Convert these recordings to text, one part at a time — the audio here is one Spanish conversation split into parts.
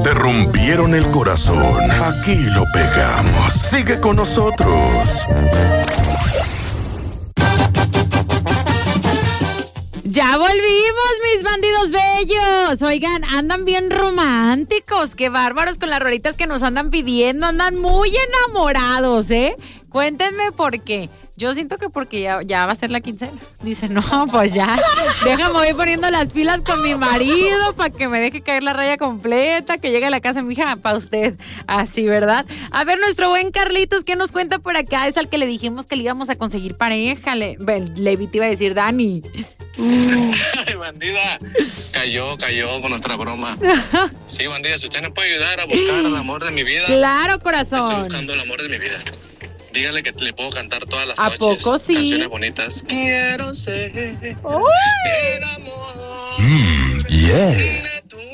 Te rompieron el corazón. Aquí lo pegamos. Sigue con nosotros. ¡Ya volvimos, mis bandidos bellos! Oigan, andan bien románticos. ¡Qué bárbaros con las rolitas que nos andan pidiendo! Andan muy enamorados, ¿eh? Cuéntenme por qué. Yo siento que porque ya va a ser la quincena. Dice, no, pues ya. Déjame voy poniendo las pilas con mi marido para que me deje caer la raya completa, que llegue a la casa, mija, para usted. Así, ¿verdad? A ver, nuestro buen Carlitos, ¿qué nos cuenta por acá? Es al que le dijimos que le íbamos a conseguir pareja. Le te iba a decir Dani. Ay, bandida, cayó con nuestra broma. Sí, bandida, si usted me puede ayudar a buscar el amor de mi vida. Claro, corazón. Estoy buscando el amor de mi vida. Dígale que le puedo cantar todas las ¿A noches. poco sí? Canciones bonitas. Quiero ser el amor Yeah. de tu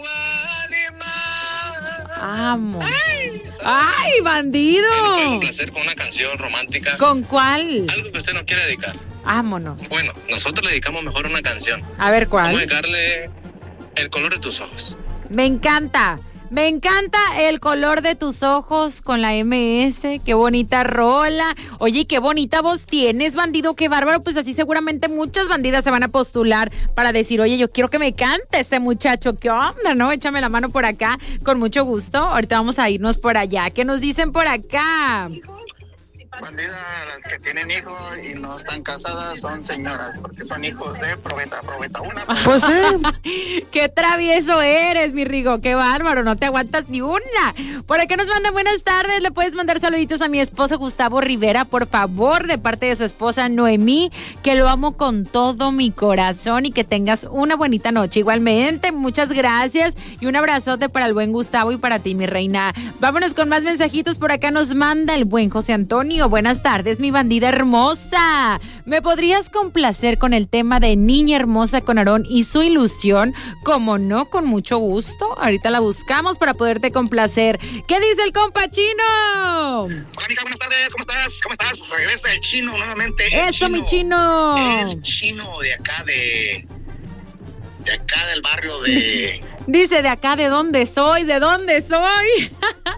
alma. Amo. ¡Ay, bandido! Me puede complacer con una canción romántica. ¿Con cuál? Algo que usted no quiere dedicar. Vámonos. Bueno, nosotros le dedicamos mejor una canción. A ver, Vamos a ¿cuál? dedicarle El color de tus ojos. Me encanta el color de tus ojos con la MS, qué bonita rola. Oye, qué bonita voz tienes, bandido, qué bárbaro. Pues así seguramente muchas bandidas se van a postular para decir, oye, yo quiero que me cante este muchacho, ¿qué onda, no? Échame la mano por acá, con mucho gusto. Ahorita vamos a irnos por allá. ¿Qué nos dicen por acá? Bandida, las que tienen hijos y no están casadas son señoras, porque son hijos de probeta una. Pues sí. Qué travieso eres, mi Rigo, qué bárbaro, no te aguantas ni una. Por acá nos mandan buenas tardes, le puedes mandar saluditos a mi esposo Gustavo Rivera, por favor, de parte de su esposa Noemí, que lo amo con todo mi corazón y que tengas una bonita noche. Igualmente, muchas gracias y un abrazote para el buen Gustavo y para ti, mi reina. Vámonos con más mensajitos, por acá nos manda el buen José Antonio. Buenas tardes, mi bandida hermosa. ¿Me podrías complacer con el tema de Niña Hermosa con Aarón y su ilusión? Como no, con mucho gusto. Ahorita la buscamos para poderte complacer. ¿Qué dice el compa Chino? Hola, mija, buenas tardes, ¿cómo estás? ¿Cómo estás? Regresa el Chino nuevamente. Eso, mi Chino. El Chino de acá de acá del barrio de... Dice de acá, ¿de dónde soy? ¿De dónde soy?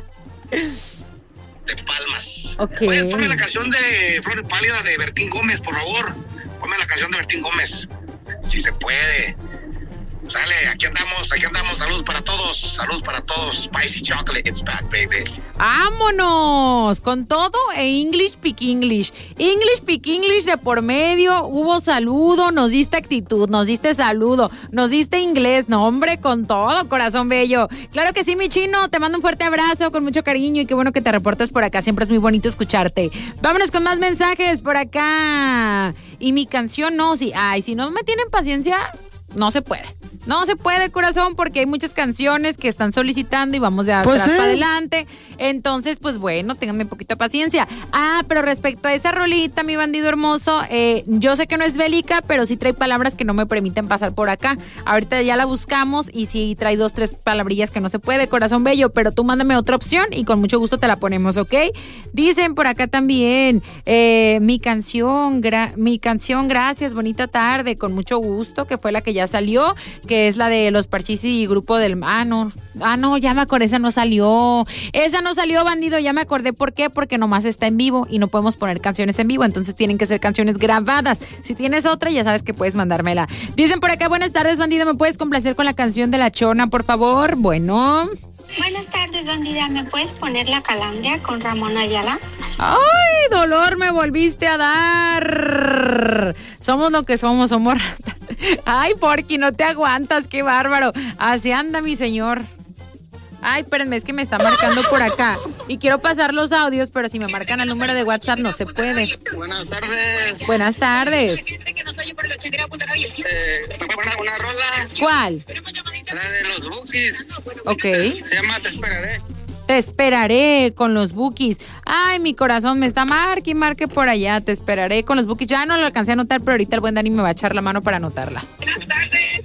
De Palmas. Ok. Oye, ponme la canción de Flor Pálida de Bertín Gómez, por favor. Ponme la canción de Bertín Gómez. Si se puede. Sale, aquí andamos. Salud para todos. Spicy chocolate, it's back, baby. ¡Vámonos! Con todo e English Speak English. English Speak English de por medio. Hubo saludo, nos diste actitud, nos diste saludo, nos diste inglés. No, hombre, con todo, corazón bello. Claro que sí, mi Chino. Te mando un fuerte abrazo con mucho cariño y qué bueno que te reportas por acá. Siempre es muy bonito escucharte. Vámonos con más mensajes por acá. Y mi canción, no, si no me tienen paciencia, no se puede. No se puede, corazón, porque hay muchas canciones que están solicitando y vamos de atrás para adelante. Entonces, pues bueno, ténganme poquita paciencia. Pero respecto a esa rolita, mi bandido hermoso, yo sé que no es bélica, pero sí trae palabras que no me permiten pasar por acá. Ahorita ya la buscamos y sí trae 2, 3 palabrillas que no se puede, corazón bello, pero tú mándame otra opción y con mucho gusto te la ponemos, ¿ok? Dicen por acá también, mi canción, gracias, bonita tarde, con mucho gusto, que fue la que ya salió, que es la de Los Parchís y Grupo del... no, ya me acordé, esa no salió, bandido, ya me acordé. ¿Por qué? Porque nomás está en vivo y no podemos poner canciones en vivo, entonces tienen que ser canciones grabadas. Si tienes otra, ya sabes que puedes mandármela. Dicen por acá, buenas tardes, bandido, ¿me puedes complacer con la canción de La Chona, por favor? Bueno... Buenas tardes, bandida. ¿Me puedes poner La Calandria con Ramón Ayala? ¡Ay, dolor, me volviste a dar! Somos lo que somos ratas. Ay, Porky, no te aguantas, qué bárbaro. Así anda mi señor. Ay, espérenme, es que me está marcando por acá. Y quiero pasar los audios, pero si me marcan el número de WhatsApp no se puede. Buenas tardes. Buenas tardes. Una rola. ¿Cuál? La de los Bukis. Ok. Se llama Te Esperaré. Te esperaré con los Bukis. Ay, mi corazón me está marque por allá. Te esperaré con los Bukis. Ya no lo alcancé a anotar, pero ahorita el buen Dani me va a echar la mano para anotarla. Buenas tardes.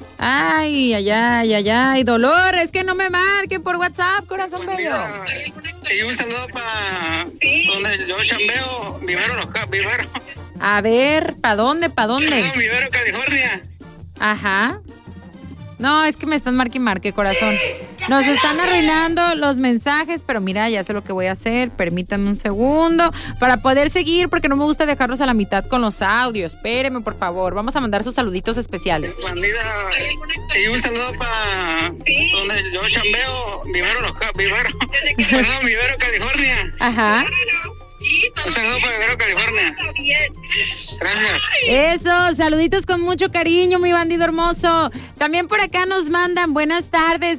Ay, dolor, es que no me marquen por WhatsApp, corazón bello. Y un saludo para donde yo chambeo, Vivero. A ver, ¿para dónde? Vivero, California. Ajá. No, es que me están marque, corazón. Nos están arruinando los mensajes, pero mira, ya sé lo que voy a hacer. Permítanme un segundo para poder seguir, porque no me gusta dejarlos a la mitad con los audios. Espérenme, por favor. Vamos a mandar sus saluditos especiales. Bandida, y un saludo para donde yo chambeo, Vivero, California. Ajá. Un saludo para Vivero, California. Gracias. Eso, saluditos con mucho cariño, mi bandido hermoso. También por acá nos mandan, buenas tardes,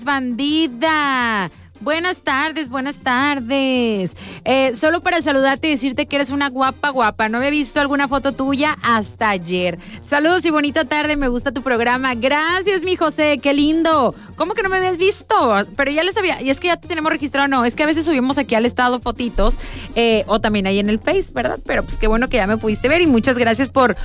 bandida. Buenas tardes, buenas tardes. Solo para saludarte y decirte que eres una guapa. No había visto alguna foto tuya hasta ayer. Saludos y bonita tarde, me gusta tu programa. Gracias, mi José, qué lindo. ¿Cómo que no me habías visto? Pero ya les había, y es que ya te tenemos registrado, no, es que a veces subimos aquí al estado fotitos, o también ahí en el Face, ¿verdad? Pero pues qué bueno que ya me pudiste ver y muchas gracias por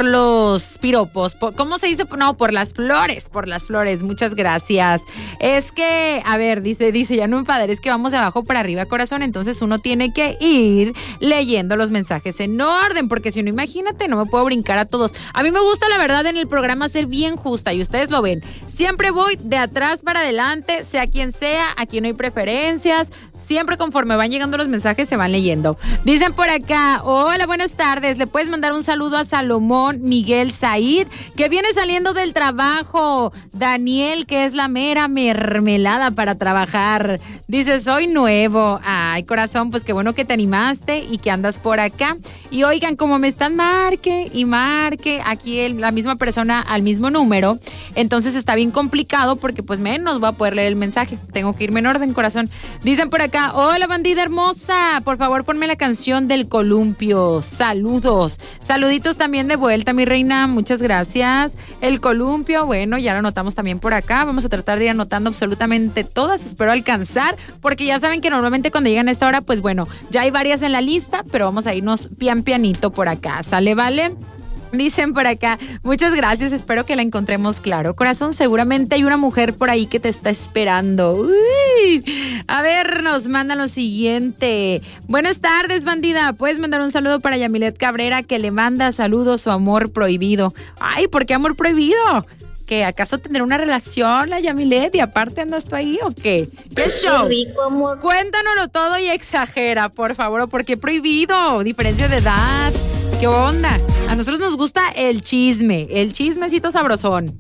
los piropos. ¿Cómo se dice? No, por las flores, muchas gracias. Es que, a ver, dice, ya no, padre, es que vamos de abajo para arriba, corazón, entonces uno tiene que ir leyendo los mensajes en orden, porque si no, imagínate, no me puedo brincar a todos. A mí me gusta, la verdad, en el programa ser bien justa, y ustedes lo ven. Siempre voy de atrás para adelante, sea quien sea, aquí no hay preferencias, siempre conforme van llegando los mensajes se van leyendo. Dicen por acá, hola, buenas tardes, le puedes mandar un saludo a Salomón Miguel Said, que viene saliendo del trabajo, Daniel, que es la mera mermelada para trabajar. Dice, soy nuevo. Ay, corazón, pues qué bueno que te animaste y que andas por acá. Y oigan, como me están marque y marque aquí la misma persona al mismo número, entonces está bien complicado porque pues menos voy a poder leer el mensaje. Tengo que irme en orden, corazón. Dicen por acá, hola, bandida hermosa, por favor ponme la canción del columpio. Saludos. Saluditos también de vuelta, mi reina. Muchas gracias. El columpio, bueno, ya lo anotamos también por acá. Vamos a tratar de ir anotando absolutamente todas. Espero alcanzar, porque ya saben que normalmente cuando llegan a esta hora, pues bueno, ya hay varias en la lista, pero vamos a irnos pianito por acá. ¿Sale, vale? Dicen por acá, muchas gracias, espero que la encontremos, claro, corazón, seguramente hay una mujer por ahí que te está esperando. Uy. A ver, nos mandan lo siguiente. Buenas tardes, bandida, puedes mandar un saludo para Yamilet Cabrera, que le manda saludos su amor prohibido. Ay, ¿por qué amor prohibido? ¿Que acaso tendrá una relación la Yamilet y aparte andas tú ahí o qué? ¿Qué show? Rico, amor. Cuéntanoslo todo y exagera, por favor, ¿por qué prohibido? Diferencia de edad, ¿qué onda? A nosotros nos gusta el chismecito sabrosón.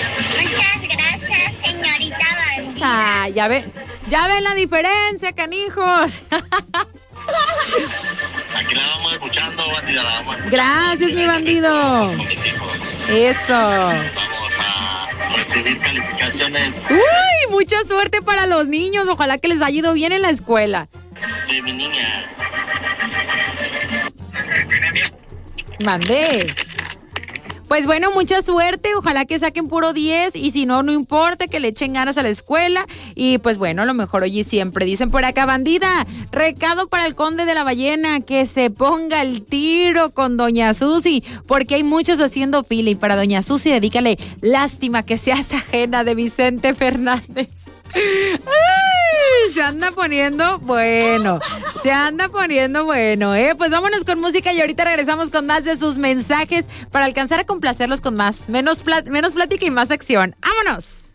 Muchas gracias, señorita Barbie. Ah, ya ven la diferencia, canijos. Aquí la vamos escuchando, bandida, la vamos escuchando. Gracias, mi bandido. Con mis hijos. Eso. Vamos a recibir calificaciones Uy, mucha suerte para los niños. Ojalá que les haya ido bien en la escuela. de mi niña. Mandé. Pues bueno, mucha suerte, ojalá que saquen puro 10 y si no, no importa, que le echen ganas a la escuela y pues bueno, lo mejor hoy y siempre. Dicen por acá, bandida, recado para el conde de la ballena, que se ponga el tiro con doña Susi, porque hay muchos haciendo fila y para doña Susi dedícale Lástima que seas ajena de Vicente Fernández. Ay, se anda poniendo bueno, Pues vámonos con música y ahorita regresamos con más de sus mensajes para alcanzar a complacerlos con más, menos plática y más acción. ¡Vámonos!